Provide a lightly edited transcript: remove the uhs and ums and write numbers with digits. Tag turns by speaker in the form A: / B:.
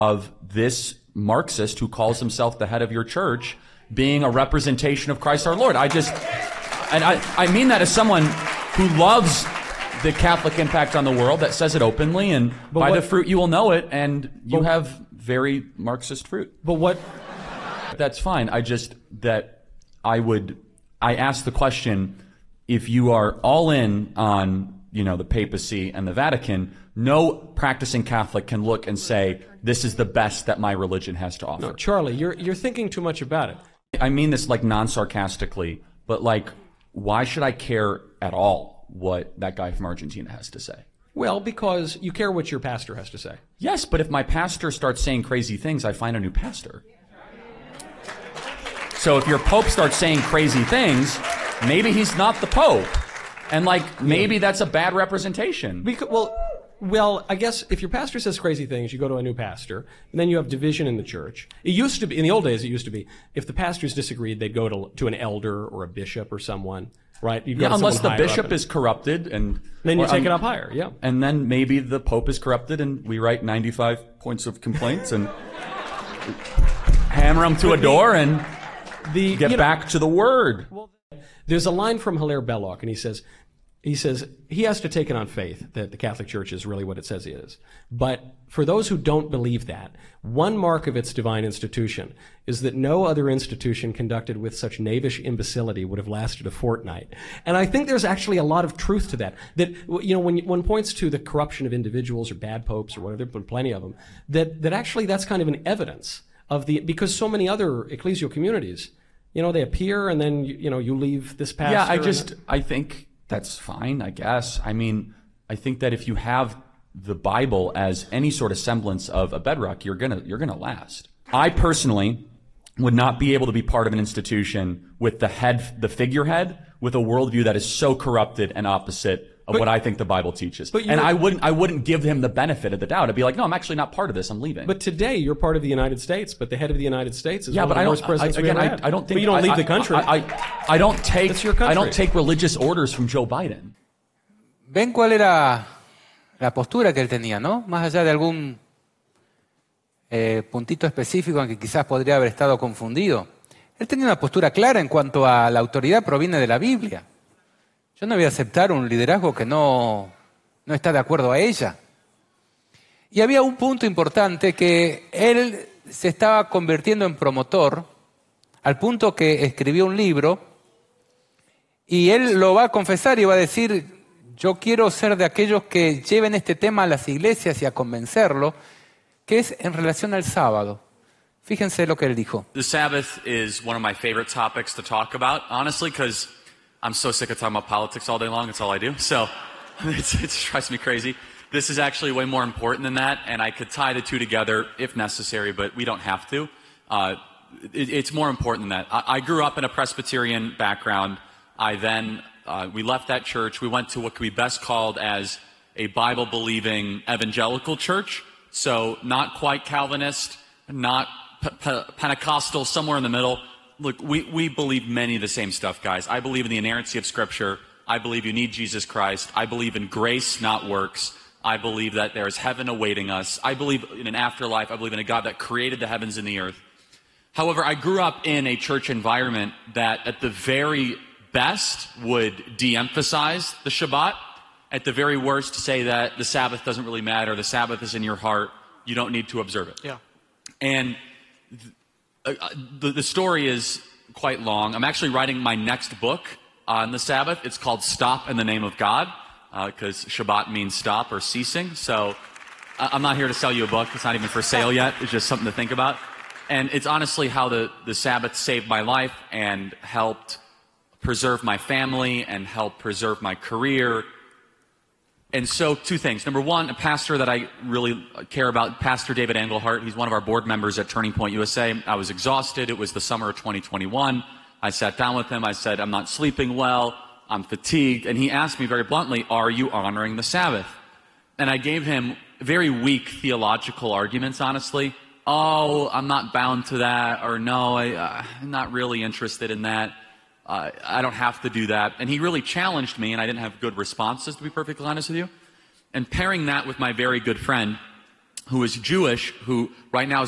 A: of this Marxist who calls himself the head of your church being a representation of Christ our Lord. I mean that as someone who loves the Catholic impact on the world, that says it openly, and by the fruit you will know it, and you have very Marxist fruit.
B: But what?
A: That's fine. I asked the question, if you are all in on, the papacy and the Vatican, no practicing Catholic can look and say, this is the best that my religion has to offer.
B: No, Charlie, you're thinking too much about it.
A: I mean this non-sarcastically, but why should I care at all what that guy from Argentina has to say?
B: Well, because you care what your pastor has to say.
A: Yes, but if my pastor starts saying crazy things, I find a new pastor. So if your pope starts saying crazy things, maybe he's not the pope. And maybe that's a bad representation.
B: Well, I guess if your pastor says crazy things, you go to a new pastor, and then you have division in the church. It used to be, in the old days, if the pastors disagreed, they'd go to an elder or a bishop or someone, right?
A: Unless the bishop is corrupted, and
B: then you take it up higher, yeah.
A: And then maybe the pope is corrupted, and we write 95 points of complaints and hammer them to a door and get back to the word.
B: Well, there's a line from Hilaire Belloc, and he says he has to take it on faith that the Catholic Church is really what it says it is. But for those who don't believe that, one mark of its divine institution is that no other institution conducted with such knavish imbecility would have lasted a fortnight. And I think there's actually a lot of truth to that. That, when one points to the corruption of individuals or bad popes or whatever, there have been plenty of them, that actually that's kind of an evidence of because so many other ecclesial communities, they appear and then, you leave this pastor.
A: Yeah, I think that's fine, I guess. I mean, I think that if you have the Bible as any sort of semblance of a bedrock, you're gonna last. I personally would not be able to be part of an institution with the figurehead, with a worldview that is so corrupted and opposite of what I think the Bible teaches. And I wouldn't give him the benefit of the doubt. I'd be like, no, I'm actually not part of this. I'm leaving.
B: But today you're part of the United States. But the head of the United States is one of the worst presidents we ever had.
A: I don't think.
B: But you don't leave the country.
A: I don't take.
B: That's your country.
A: I don't take religious orders from Joe Biden.
C: ¿Ven cuál era la postura que él tenía, no? Más allá de algún puntito específico en que quizás podría haber estado confundido. Él tenía una postura clara en cuanto a la autoridad proviene de la Biblia. Yo no voy a aceptar un liderazgo que no está de acuerdo a ella. Y había un punto importante que él se estaba convirtiendo en promotor, al punto que escribió un libro, y él lo va a confesar y va a decir, yo quiero ser de aquellos que lleven este tema a las iglesias y a convencerlo, que es en relación al sábado. Fíjense lo que él dijo.
D: The Sabbath is one of my favorite topics to talk about, honestly, because I'm so sick of talking about politics all day long. It's all I do. So it drives me crazy. This is actually way more important than that, and I could tie the two together if necessary, but we don't have to. It's more important than that. I grew up in a Presbyterian background. We left that church. We went to what could be best called as a Bible-believing evangelical church. So not quite Calvinist, not Pentecostal, somewhere in the middle. Look, we believe many of the same stuff, guys. I believe in the inerrancy of Scripture. I believe you need Jesus Christ. I believe in grace, not works. I believe that there is heaven awaiting us. I believe in an afterlife. I believe in a God that created the heavens and the earth. However, I grew up in a church environment that at the very best would de-emphasize the Shabbat. At the very worst, say that the Sabbath doesn't really matter. The Sabbath is in your heart. You don't need to observe it.
B: Yeah.
D: And the story is quite long. I'm actually writing my next book on the Sabbath. It's called Stop in the Name of God, because Shabbat means stop or ceasing. So I'm not here to sell you a book. It's not even for sale yet. It's just something to think about. And it's honestly how the Sabbath saved my life and helped preserve my family and helped preserve my career. And so two things. Number one, a pastor that I really care about, Pastor David Engelhart. He's one of our board members at Turning Point USA. I was exhausted. It was the summer of 2021. I sat down with him. I said, I'm not sleeping well. I'm fatigued. And he asked me very bluntly, are you honoring the Sabbath? And I gave him very weak theological arguments, honestly. Oh, I'm not bound to that. Or no, I'm not really interested in that. I don't have to do that. And he really challenged me, and I didn't have good responses, to be perfectly honest with you. And pairing that with my very good friend, who is Jewish, who right now is